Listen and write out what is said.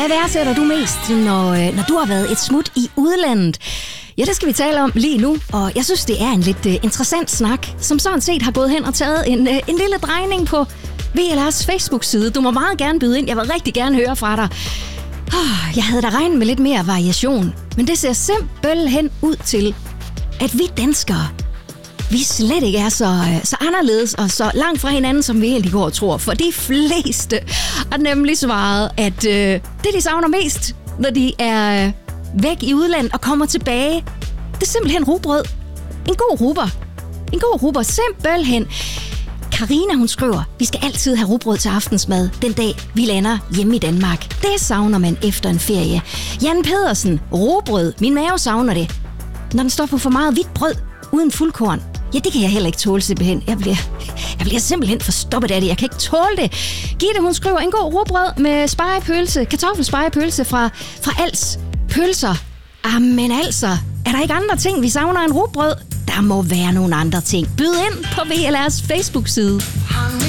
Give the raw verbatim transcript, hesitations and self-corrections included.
Hvad værdsætter du mest, når, når du har været et smut i udlandet? Ja, det skal vi tale om lige nu, og jeg synes, det er en lidt uh, interessant snak, som sådan set har gået hen og taget en, uh, en lille drejning på V L R's Facebook-side. Du må meget gerne byde ind, jeg vil rigtig gerne høre fra dig. Oh, jeg havde da regnet med lidt mere variation, men det ser simpelthen ud til, at vi danskere, vi slet ikke er så, så anderledes og så langt fra hinanden, som vi egentlig går og tror. For de fleste har nemlig svaret, at øh, det, de savner mest, når de er væk i udlandet og kommer tilbage, det er simpelthen rugbrød. En god rugber. En god rugber, simpelthen. Karina, hun skriver, vi skal altid have rugbrød til aftensmad den dag, vi lander hjemme i Danmark. Det savner man efter en ferie. Jan Pedersen, rugbrød. Min mave savner det. Når den står på for meget hvidt brød uden fuldkorn, ja, det kan jeg heller ikke tåle simpelthen. Jeg bliver, jeg bliver simpelthen forstoppet af det. Jeg kan ikke tåle det. Gitte, hun skriver, en god rugbrød med spegepølse, kartoffelspegepølse fra, fra Als Pølser. Amen altså, er der ikke andre ting, vi savner en rugbrød? Der må være nogle andre ting. Byd ind på V L R's Facebook-side.